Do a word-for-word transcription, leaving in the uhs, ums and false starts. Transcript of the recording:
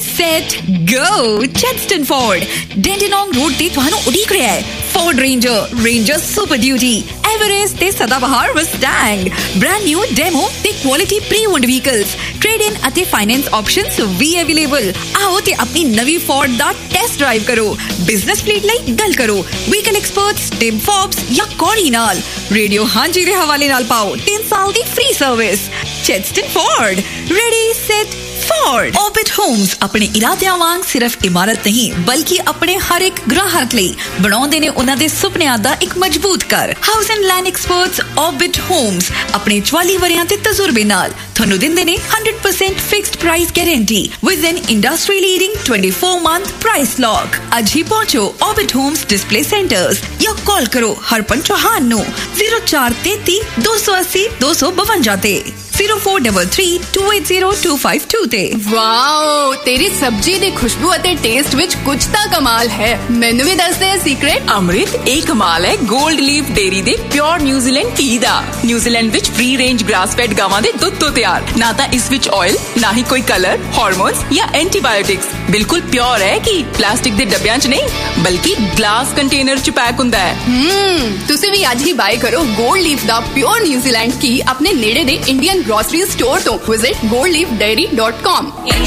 set, go! Chadstone Ford, Dandenong Road ਤੇ ਤੁਹਾਨੂੰ ਉਡੀਕ ਰਿਹਾ ਹੈ। Ford Ranger, Ranger Super Duty, Everest ਤੇ ਸਦਾਬਹਾਰ Mustang, brand new demo ਤੇ quality pre-owned vehicles, trade-in ਅਤੇ finance options ਵੀ available। ਆਓ ਤੇ ਆਪਣੀ ਨਵੀਂ Ford ਦਾ test drive ਕਰੋ। Business fleet ਲਈ ਗੱਲ ਕਰੋ। Vehicle experts Tim Forbes ਜਾਂ Corey ਨਾਲ। Radio ਹਾਂਜੀ ਦੇ ਹਵਾਲੇ ਨਾਲ ਪਾਓ ਤਿੰਨ ਸਾਲ ਦੀ free service। Chadstone Ford, ready, set, Ford। Orbit Homes ਆਪਣੇ ਇਰਾਦਿਆਂ ਵਾਂਗ ਸਿਰਫ ਇਮਾਰਤ ਨਹੀਂ ਬਲਕਿ ਆਪਣੇ ਹਰ ਇੱਕ ਗ੍ਰਾਹਕ ਲਈ ਬਣਾਉਂਦੇ ਨੇ ਉਹਨਾਂ ਦੇ ਸੁਪਨਿਆਂ ਦਾ ਇੱਕ ਮਜ਼ਬੂਤ ਘਰ। House and land experts Orbit Homes ਆਪਣੇ ਚੁਆਲੀ ਵਰਿਆਂ ਦੇ ਤਜਰਬੇ ਨਾਲ ਤੁਹਾਨੂੰ ਦਿੰਦੇ ਨੇ one hundred percent fixed price guarantee with N industry leading twenty-four month price lock. ਅੱਜ ਹੀ ਪਹੁੰਚੋ Orbit Homes ਡਿਸਪਲੇ ਸੈਂਟਰਸ ਜਾਂ ਕਾਲ ਕਰੋ ਹਰਪਨ ਚੌਹਾਨ ਨੂੰ zero four three three two eight zero two two five ਤੇ zero four three three two eight zero two five two ਤੇ। Wow, ਤੇਰੀ ਸਬਜ਼ੀ ਦੀ ਖੁਸ਼ਬੂ ਅਤੇ ਟੇਸਟ ਵਿੱਚ ਕੁਝ ਤਾਂ ਕਮਾਲ ਹੈ। ਮੈਨੂੰ ਵੀ ਦੱਸ ਦੇ ਸੀਕ੍ਰੇਟ। ਅੰਮ੍ਰਿਤ, ਇਹ ਕਮਾਲ ਹੈ ਗੋਲਡ ਲੀਫ ਡੇਰੀ ਦੇ ਪਿਓਰ ਨਿਊਜ਼ੀਲੈਂਡ ਘੀ ਦਾ। ਨਿਊਜ਼ੀਲੈਂਡ ਵਿੱਚ ਫ੍ਰੀ ਰੇਂਜ ਗ੍ਰਾਸ ਫੈਡ ਗਾਵਾਂ ਦੇ ਦੁੱਧ ਤੋਂ ਤਿਆਰ। ਨਾ ਤਾਂ ਇਸ ਵਿੱਚ ਆਇਲ, ਨਾ ਹੀ ਕੋਈ ਕਲਰ, ਹਾਰਮੋਨਸ ਜਾਂ ਐਂਟੀਬਾਇਓਟਿਕਸ। ਬਿਲਕੁਲ ਪਿਓਰ ਹੈ ਕਿ ਪਲਾਸਟਿਕ ਦੇ ਡੱਬਿਆਂ 'ਚ ਨਹੀਂ ਬਲਕਿ ਗਲਾਸ ਕੰਟੇਨਰ 'ਚ ਪੈਕ ਹੁੰਦਾ ਹੈ। ਹਮ ਤੁਸੀਂ ਵੀ ਅੱਜ ਹੀ ਬਾਏ ਕਰੋ ਗੋਲਡ ਲੀਫ ਦਾ ਪਿਓਰ ਨਿਊਜ਼ੀਲੈਂਡ ਘੀ ਆਪਣੇ ਨੇੜੇ ਦੇ ਇੰਡੀਅਨ grocery store ਤੋਂ। Visit gold leaf dairy dot com।